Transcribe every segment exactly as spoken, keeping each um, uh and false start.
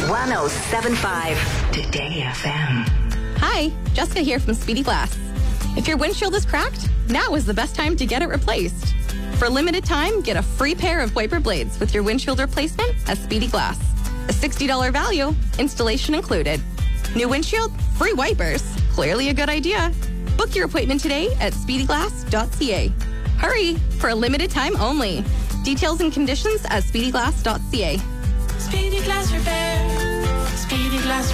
one oh seven point five Today F M. Hi, Jessica here from Speedy Glass. If your windshield is cracked, now is the best time to get it replaced. For a limited time, get a free pair of wiper blades with your windshield replacement at Speedy Glass. A sixty dollars value, installation included. New windshield, free wipers. Clearly a good idea. Book your appointment today at speedy glass dot c a. Hurry, for a limited time only. Details and conditions at speedy glass dot c a. Speedy Glass Repair. Speedy Glass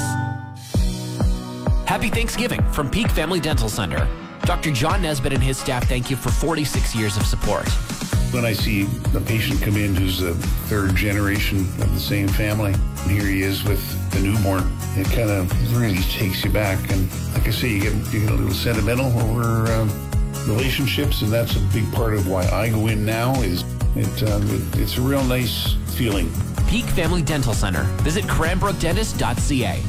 Replace. Happy Thanksgiving from Peak Family Dental Center. Doctor John Nesbitt and his staff thank you for forty-six years of support. When I see a patient come in who's a third generation of the same family, and here he is with the newborn, it kind of really takes you back. And like I say, you get, you get a little sentimental over uh, relationships, and that's a big part of why I go in now. Is it, uh, it it's a real nice feeling. Peak Family Dental Center. Visit cranbrook dentist dot c a.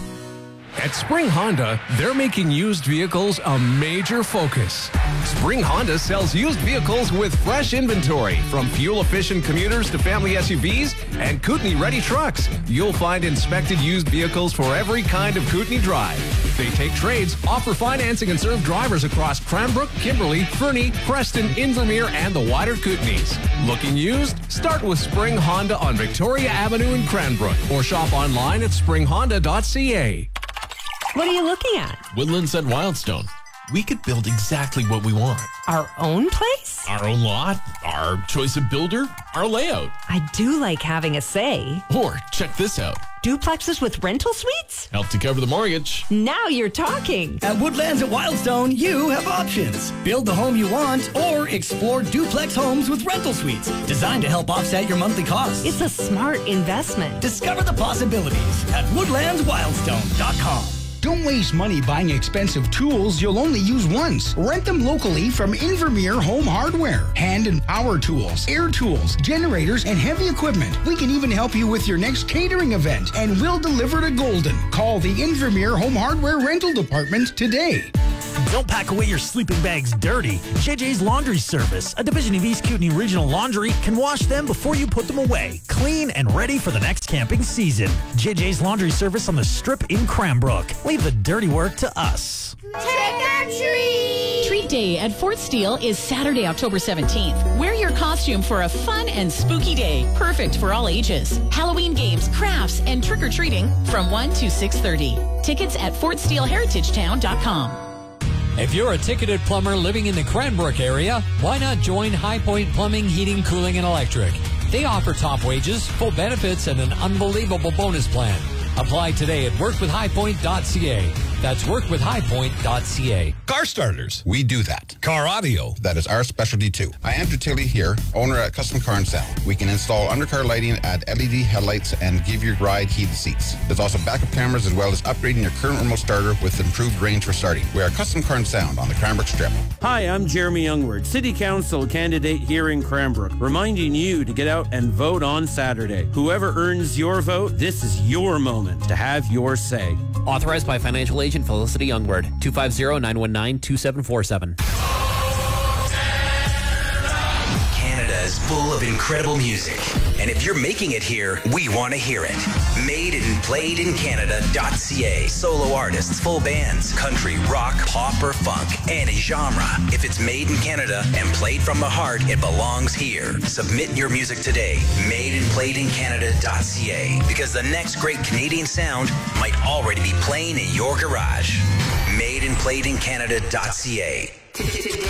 At Spring Honda, they're making used vehicles a major focus. Spring Honda sells used vehicles with fresh inventory, from fuel-efficient commuters to family S U Vs and Kootenai-ready trucks. You'll find inspected used vehicles for every kind of Kootenai drive. They take trades, offer financing, and serve drivers across Cranbrook, Kimberley, Fernie, Preston, Invermere, and the wider Kootenays. Looking used? Start with Spring Honda on Victoria Avenue in Cranbrook, or shop online at spring honda dot c a. What are you looking at? Woodlands at Wildstone. We could build exactly what we want. Our own place? Our own lot, our choice of builder, our layout. I do like having a say. Or check this out. Duplexes with rental suites? Help to cover the mortgage. Now you're talking. At Woodlands at Wildstone, you have options. Build the home you want or explore duplex homes with rental suites designed to help offset your monthly costs. It's a smart investment. Discover the possibilities at woodlands wildstone dot com. Don't waste money buying expensive tools you'll only use once. Rent them locally from Invermere Home Hardware. Hand and power tools, air tools, generators, and heavy equipment. We can even help you with your next catering event, and we'll deliver to Golden. Call the Invermere Home Hardware Rental Department today. Don't pack away your sleeping bags dirty. J J's Laundry Service, a division of East Kootenai Regional Laundry, can wash them before you put them away. Clean and ready for the next camping season. J J's Laundry Service on the Strip in Cranbrook. Leave the dirty work to us. Trick or treat! Treat Day at Fort Steele is Saturday, October seventeenth. Wear your costume for a fun and spooky day, perfect for all ages. Halloween games, crafts, and trick-or-treating from one to six thirty. Tickets at fort steele heritage town dot com. If you're a ticketed plumber living in the Cranbrook area, why not join High Point Plumbing, Heating, Cooling, and Electric? They offer top wages, full benefits, and an unbelievable bonus plan. Apply today at work with high point dot c a. That's work with high point dot c a. Car starters, we do that. Car audio, that is our specialty too. I am Tilly here, owner at Custom Car and Sound. We can install undercar lighting, add L E D headlights, and give your ride heated seats. There's also backup cameras as well as upgrading your current remote starter with improved range for starting. We are Custom Car and Sound on the Cranbrook Strip. Hi, I'm Jeremy Youngward, City Council candidate here in Cranbrook, reminding you to get out and vote on Saturday. Whoever earns your vote, this is your moment to have your say. Authorized by financial agent Felicity Youngward. two five zero, nine one nine, two seven four seven. Canada is full of incredible music. And if you're making it here, we want to hear it. Made and played in Canada dot c a. Solo artists, full bands, country, rock, pop, or funk, any genre. If it's made in Canada and played from the heart, it belongs here. Submit your music today. Made and played in Canada dot c a. Because the next great Canadian sound might already be playing in your garage. Made and played in Canada dot c a.